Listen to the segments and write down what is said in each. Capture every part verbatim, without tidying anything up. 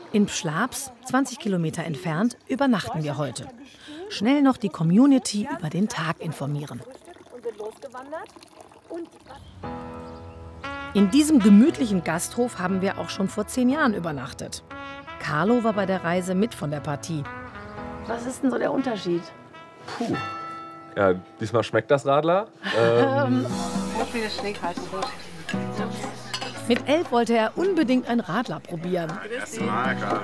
In Pschlabs, zwanzig Kilometer entfernt, übernachten wir heute. Schnell noch die Community über den Tag informieren. In diesem gemütlichen Gasthof haben wir auch schon vor zehn Jahren übernachtet. Carlo war bei der Reise mit von der Partie. Was ist denn so der Unterschied? Puh. Ja, diesmal schmeckt das Radler. Ähm. Mit elf wollte er unbedingt ein Radler probieren. Erste Mal, Carlo.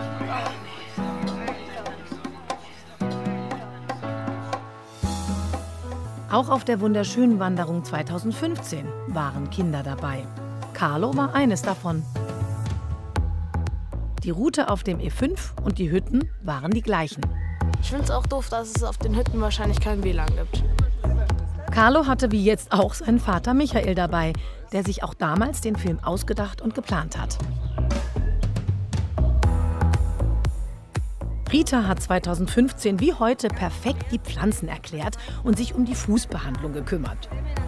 Auch auf der wunderschönen Wanderung zweitausendfünfzehn waren Kinder dabei. Carlo war eines davon. Die Route auf dem E fünf und die Hütten waren die gleichen. Ich finde es auch doof, dass es auf den Hütten wahrscheinlich kein W L A N gibt. Carlo hatte wie jetzt auch seinen Vater Michael dabei, der sich auch damals den Film ausgedacht und geplant hat. Rita hat zweitausendfünfzehn wie heute perfekt die Pflanzen erklärt und sich um die Fußbehandlung gekümmert.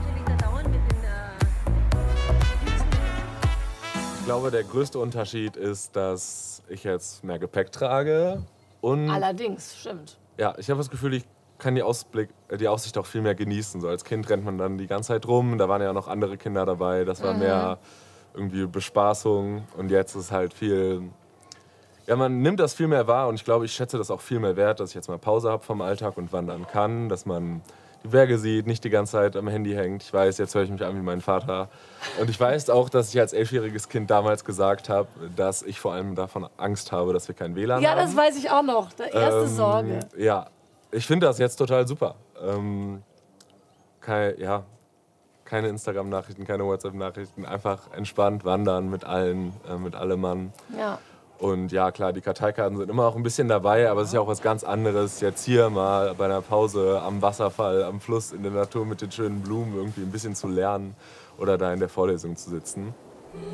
Ich glaube, der größte Unterschied ist, dass ich jetzt mehr Gepäck trage. Und Allerdings, stimmt. ja, ich habe das Gefühl, ich kann die, Ausblick, die Aussicht auch viel mehr genießen. So als Kind rennt man dann die ganze Zeit rum, da waren ja auch noch andere Kinder dabei, das war mhm. mehr irgendwie Bespaßung. Und jetzt ist halt viel, ja, man nimmt das viel mehr wahr und ich glaube, ich schätze das auch viel mehr wert, dass ich jetzt mal Pause habe vom Alltag und wandern kann, dass man die Berge sieht, nicht die ganze Zeit am Handy hängt. Ich weiß, jetzt höre ich mich an wie mein Vater. Und ich weiß auch, dass ich als elfjähriges Kind damals gesagt habe, dass ich vor allem davon Angst habe, dass wir kein W L A N ja, haben. Ja, das weiß ich auch noch. Die erste ähm, Sorge. Ja, ich finde das jetzt total super. Ähm, kein, ja, keine Instagram-Nachrichten, keine WhatsApp-Nachrichten. Einfach entspannt wandern mit allen, äh, mit allem Mann. Ja. Und ja, klar, die Karteikarten sind immer auch ein bisschen dabei, aber es ist ja auch was ganz anderes, jetzt hier mal bei einer Pause am Wasserfall, am Fluss, in der Natur mit den schönen Blumen irgendwie ein bisschen zu lernen oder da in der Vorlesung zu sitzen.